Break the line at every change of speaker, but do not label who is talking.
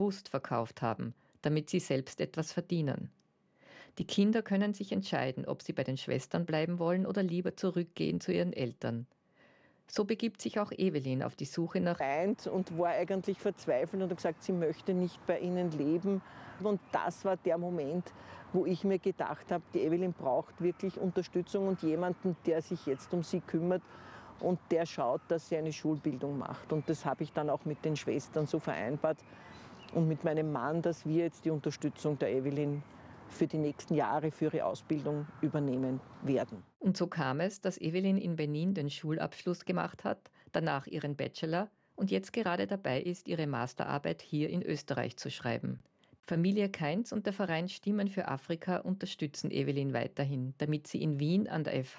bewusst verkauft haben, damit sie selbst etwas verdienen. Die Kinder können sich entscheiden, ob sie bei den Schwestern bleiben wollen oder lieber zurückgehen zu ihren Eltern. So begibt sich auch Evelyn auf die Suche nach
Weint und war eigentlich verzweifelt und hat gesagt, sie möchte nicht bei ihnen leben. Und das war der Moment, wo ich mir gedacht habe, die Evelyn braucht wirklich Unterstützung und jemanden, der sich jetzt um sie kümmert und der schaut, dass sie eine Schulbildung macht. Und das habe ich dann auch mit den Schwestern so vereinbart und mit meinem Mann, dass wir jetzt die Unterstützung der Evelyn für die nächsten Jahre für ihre Ausbildung übernehmen werden.
Und so kam es, dass Evelyn in Benin den Schulabschluss gemacht hat, danach ihren Bachelor und jetzt gerade dabei ist, ihre Masterarbeit hier in Österreich zu schreiben. Familie Kainz und der Verein Stimmen für Afrika unterstützen Evelyn weiterhin, damit sie in Wien an der FH